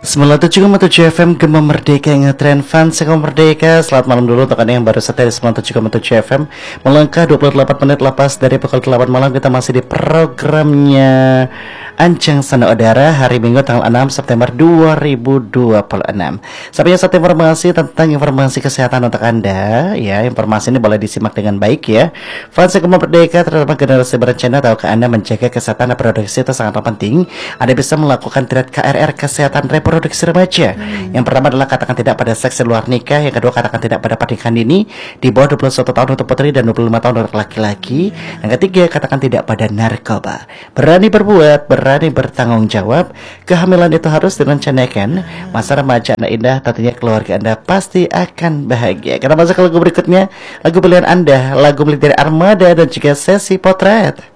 97,7 FM Gema Merdeka ngetren fans Gema Merdeka. Selamat malam dulu untuk Anda yang baru setia di 97,7 FM. Melangkah 28 menit lepas dari pukul 8 malam, kita masih di programnya Ancang Sana Udara hari Minggu tanggal 6 September 2026. Sampai satu informasi tentang informasi kesehatan untuk Anda. Ya, informasi ini boleh disimak dengan baik ya. Fans Gema Merdeka terutama generasi berencana, tahukah Anda menjaga kesehatan reproduksi itu sangat penting. Anda bisa melakukan triad KRR kesehatan reproduksi remaja. Yang pertama adalah katakan tidak pada seks di luar nikah. Yang kedua, katakan tidak pada pernikahan dini di bawah 21 tahun untuk putri dan 25 tahun untuk laki-laki. Yang ketiga, katakan tidak pada narkoba. Berani berbuat, berani bertanggung jawab. Kehamilan itu harus direncanakan. Masa remaja Anda indah, tentunya keluarga Anda pasti akan bahagia. Kita masuk ke lagu berikutnya, lagu pilihan Anda, lagu milik dari Armada dan juga Sesi Potret.